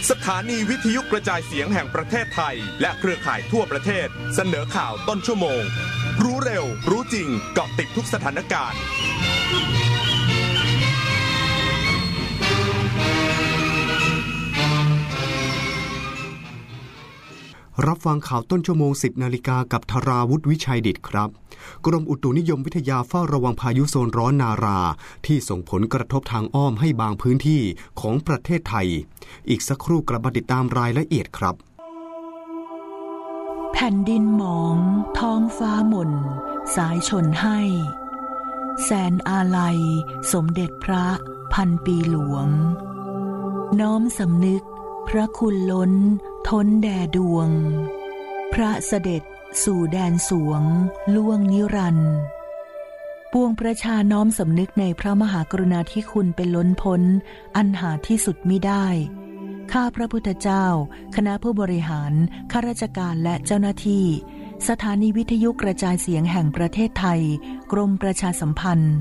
สถานีวิทยุกระจายเสียงแห่งประเทศไทยและเครือข่ายทั่วประเทศเสนอข่าวต้นชั่วโมงรู้เร็วรู้จริงเกาะติดทุกสถานการณ์รับฟังข่าวต้นชั่วโมง 10 นาฬิกากับธราวุฒิวิชัยดิษฐ์ครับกรมอุตุนิยมวิทยาเฝ้าระวังพายุโซนร้อนนาราที่ส่งผลกระทบทางอ้อมให้บางพื้นที่ของประเทศไทยอีกสักครู่กลับมาติดตามรายละเอียดครับแผ่นดินหมองท้องฟ้าหม่นสายชนให้แสนอาลัยสมเด็จพระพันปีหลวงน้อมสำนึกพระคุณล้นท้นแด่ดวงพระเสด็จสู่แดนสวงล่วงนิรันดร์ปวงประชาน้อมสำนึกในพระมหากรุณาธิคุณเป็นล้นพ้นอันหาที่สุดมิได้ข้าพระพุทธเจ้าคณะผู้บริหารข้าราชการและเจ้าหน้าที่สถานีวิทยุกระจายเสียงแห่งประเทศไทยกรมประชาสัมพันธ์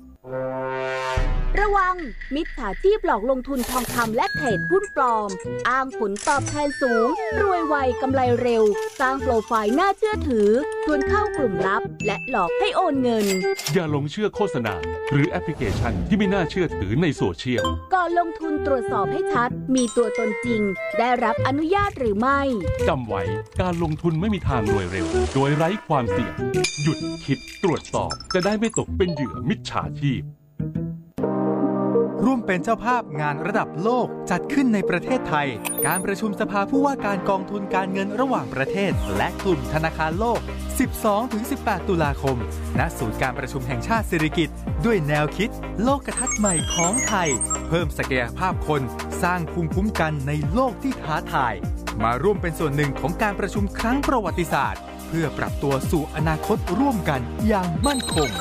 ระวังมิจฉาชีพหลอกลงทุนทองคำและเทรดหุ้นปลอมอ้างผลตอบแทนสูงรวยไวกำไรเร็วสร้างโปรไฟล์น่าเชื่อถือชวนเข้ากลุ่มลับและหลอกให้โอนเงินอย่าหลงเชื่อโฆษณาหรือแอปพลิเคชันที่ไม่น่าเชื่อถือในโซเชียลก่อนลงทุนตรวจสอบให้ชัดมีตัวตนจริงได้รับอนุญาตหรือไม่จำไว้การลงทุนไม่มีทางรวยเร็วโดยไร้ความเสี่ยงหยุดคิดตรวจสอบจะได้ไม่ตกเป็นเหยื่อมิจฉาชีพร่วมเป็นเจ้าภาพงานระดับโลกจัดขึ้นในประเทศไทยการประชุมสภาผู้ว่าการกองทุนการเงินระหว่างประเทศและกลุ่มธนาคารโลก 12-18 ตุลาคมณศูนย์การประชุมแห่งชาติสิริกิติ์ด้วยแนวคิดโลกทัศน์ใหม่ของไทยเพิ่มศักยภาพคนสร้างภูมิคุ้มกันในโลกที่ท้าทายมาร่วมเป็นส่วนหนึ่งของการประชุมครั้งประวัติศาสตร์เพื่อปรับตัวสู่อนาคตร่วมกันอย่างมั่นคง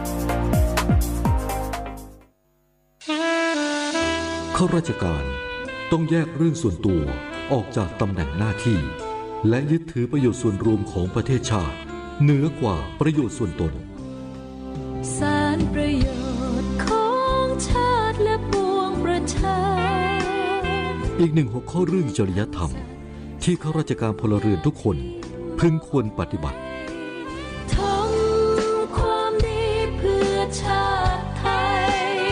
ข้าราชการต้องแยกเรื่องส่วนตัวออกจากตำแหน่งหน้าที่และยึดถือประโยชน์ส่วนรวมของประเทศชาติเหนือกว่าประโยชน์ส่วนตนสารประโยชน์ของชาติและปวงประชาอีกหนึ่งหัวข้อเรื่องจริยธรรมที่ข้าราชการพลเรือนทุกคนพึงควรปฏิบัติทำความดีเพื่อชาติไทย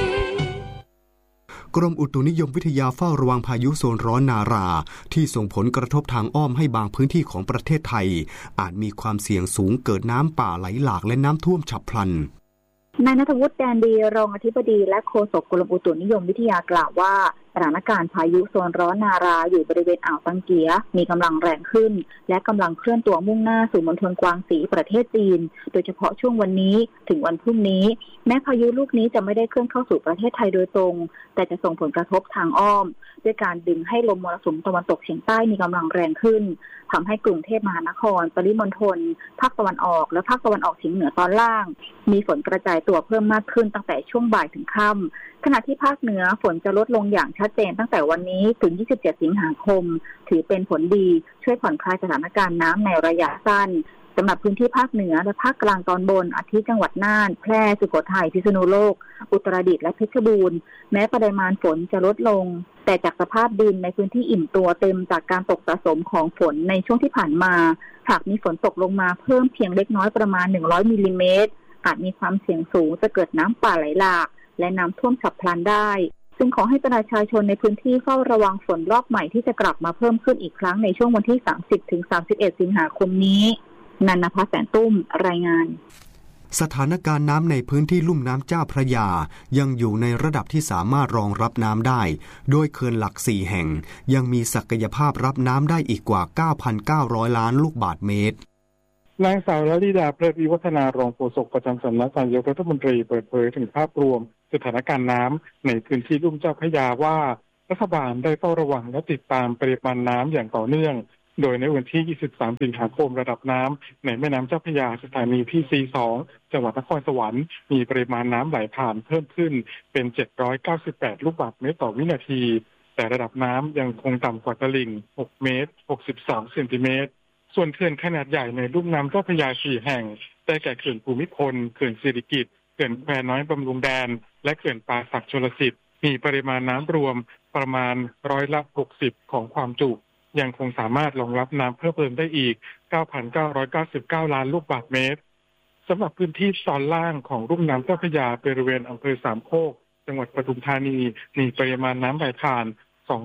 กรมอุตุนิยมวิทยาเฝ้าระวังพายุโซนร้อนนาราที่ส่งผลกระทบทางอ้อมให้บางพื้นที่ของประเทศไทยอาจมีความเสี่ยงสูงเกิดน้ำป่าไหลหลากและน้ำท่วมฉับพลันนายณัฐวุฒิแดนดีรองอธิบดีและโฆษกกรมอุตุนิยมวิทยากล่าวว่าสถานการณ์พายุโซนร้อนนาราอยู่บริเวณอ่าวตังเกียมีกำลังแรงขึ้นและกำลังเคลื่อนตัวมุ่งหน้าสู่มณฑลกวางสีประเทศจีนโดยเฉพาะช่วงวันนี้ถึงวันพรุ่งนี้แม้พายุลูกนี้จะไม่ได้เคลื่อนเข้าสู่ประเทศไทยโดยตรงแต่จะส่งผลกระทบทางอ้อมด้วยการดึงให้ลมมรสุมตะวันตกเฉียงใต้มีกำลังแรงขึ้นทำให้กรุงเทพมหานครปริมณฑลภาคตะวันออกและภาคตะวันออกเฉียงเหนือตอนล่างมีฝนกระจายตัวเพิ่มมากขึ้นตั้งแต่ช่วงบ่ายถึงค่ำขณะที่ภาคเหนือฝนจะลดลงอย่างชัดเจนตั้งแต่วันนี้ถึง27สิงหาคมถือเป็นผลดีช่วยผ่อนคลายสถานการณ์น้ำในระยะสั้นสำหรับพื้นที่ภาคเหนือและภาคกลางตอนบนอาทิจังหวัดน่านแพร่สุโขทัยพิษณุโลกอุตรดิตถ์และเพชรบูรณ์แม้ปริมาณฝนจะลดลงแต่จากสภาพดินในพื้นที่อิ่มตัวเต็มจากการตกสะสมของฝนในช่วงที่ผ่านมาหากมีฝนตกลงมาเพิ่มเพียงเล็กน้อยประมาณ100มิลลิเมตรอาจมีความเสี่ยงสูงจะเกิดน้ำป่าไหลหลากและน้ำท่วมฉับพลันได้ซึ่งขอให้ประชาชนในพื้นที่เฝ้าระวังฝนรอบใหม่ที่จะกลับมาเพิ่มขึ้นอีกครั้งในช่วงวันที่ 30-31 สิงหาคมนี้นันนภาแสนตุ้มรายงานสถานการณ์น้ำในพื้นที่ลุ่มน้ำเจ้าพระยายังอยู่ในระดับที่สามารถรองรับน้ำได้โดยเขื่อนหลัก4แห่งยังมีศักยภาพรับน้ำได้อีกกว่า 9,900 ล้านลูกบาศก์เมตรนางสาวลลิดาเพลิดวิวัฒนารองโฆษกประจำสำนักนายกรัฐมนตรีเปิดเผยถึงภาพรวมสถานการณ์น้ำในพื้นที่ลุ่มเจ้าพระยาว่ารัฐบาลได้เฝ้าระวังและติดตามปริมาณน้ำอย่างต่อเนื่องโดยในวันที่ 23 สิงหาคมระดับน้ำในแม่น้ำเจ้าพระยาสถานีที่ C2 จังหวัดนครสวรรค์มีปริมาณน้ำไหลผ่านเพิ่มขึ้นเป็น798ลูกบาศก์เมตรต่อวินาทีแต่ระดับน้ำยังคงต่ำกว่าตลิ่ง6เมตร62เซนติเมตรส่วนเขื่อนขนาดใหญ่ในลุ่มน้ำเจ้าพระยา4แห่งได้แก่เขื่อนภูมิพลเขื่อนสิริกิติ์เขื่อนแควน้อยบำรุงแดนและเขื่อนป่าสักชลสิทธิ์มีปริมาณน้ำรวมประมาณ60%ของความจุยังคงสามารถรองรับน้ำเพิ่มเติมได้อีก 9,999 ล้านลูกบาศก์เมตรสำหรับพื้นที่ตอนล่างของลุ่มน้ำเจ้าพระยาบริเวณอำเภอสามโคกจังหวัดปทุมธานีมีปริมาณน้ำไหลผ่าน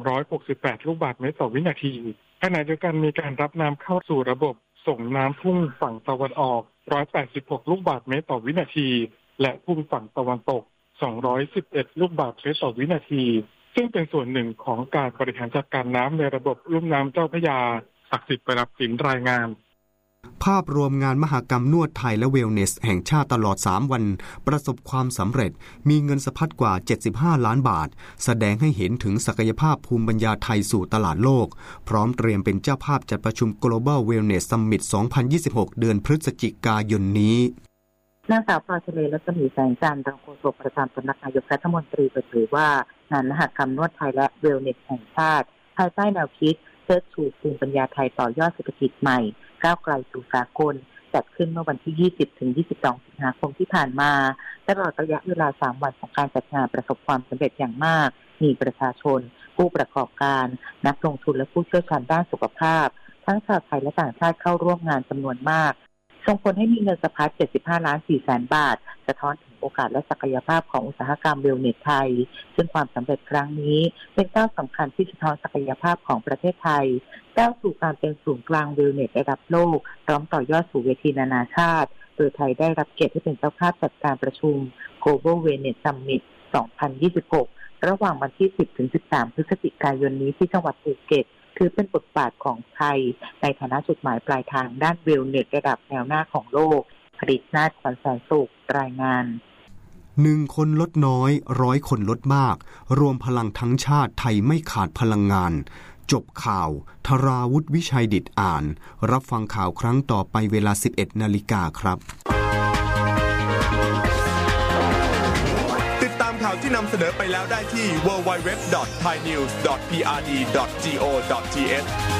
268ลูกบาศก์เมตรต่อวินาทีขณะเดียวกันมีการรับน้ำเข้าสู่ระบบส่งน้ำทุ่งฝั่งตะวันออก186ลูกบาศก์เมตรต่อวินาทีและทุ่งฝั่งตะวันตก211ลูกบาศก์เมตรต่อวินาทีซึ่งเป็นส่วนหนึ่งของการบริหารจัดการน้ำในระบบลุ่มน้ำเจ้าพระยาศักดิ์สิทธิ์ประดับสินรายงานภาพรวมงานมหกรรมนวดไทยและเวลเนสแห่งชาติตลอด3วันประสบความสำเร็จมีเงินสะพัดกว่า75ล้านบาทแสดงให้เห็นถึงศักยภาพภูมิปัญญาไทยสู่ตลาดโลกพร้อมเตรียมเป็นเจ้าภาพจัดประชุม Global Wellness Summit 2026 เดือนพฤศจิกายนนี้นางสาวพรชเลรัศมีแสงจันทร์รองโฆษกประจำสำนักนายกรัฐมนตรีเปิดเผยว่างานมหกรรมนวดไทยและเวลเนสแห่งชาติภายใต้แนวคิดเชิดชูภูมิปัญญาไทยต่อยอดเศรษฐกิจใหม่ก้าวไกลสู่สากลจัดขึ้นเมื่อวันที่ 20-22 สิงหาคมที่ผ่านมาตลอดระยะเวลา3วันของการจัดงานประสบความสำเร็จอย่างมากมีประชาชนผู้ประกอบการนักลงทุนและผู้เชี่ยวชาญด้านสุขภาพทั้งชาวไทยและต่างชาติเข้าร่วมงานจำนวนมากส่งผลให้มีเงินสะพัด 75.4 บาทสะท้อนถึงโอกาสและศักยภาพของอุตสาหกรรมเวลเนสไทยซึ่งความสำเร็จครั้งนี้เป็นก้าวสำคัญที่สะท้อนศักยภาพของประเทศไทยก้าวสู่การเป็นศูนย์กลางเวลเนสระดับโลกพร้อมต่อยอดสู่เวทีนานาชาติโดยไทยได้รับเกียรติให้เป็นเจ้าภาพจัดการประชุม Global Wellness Summit 2026 ระหว่างวันที่ 10-13 พฤศจิกายนนี้ที่จังหวัดภูเก็ตคือเป็นบทบาทของไทยในฐานะจุดหมายปลายทางด้านเวลเนสระดับแนวหน้าของโลกผลิตนาฏขวัญแสนสุขรายงาน 1 คนลดน้อย100 คนลดมากรวมพลังทั้งชาติไทยไม่ขาดพลังงานจบข่าวธราวุฒิวิชัยดิษฐ์อ่านรับฟังข่าวครั้งต่อไปเวลา 11:00 น.ครับติดตามข่าวที่นำเสนอไปแล้วได้ที่ www.thainews.prd.go.th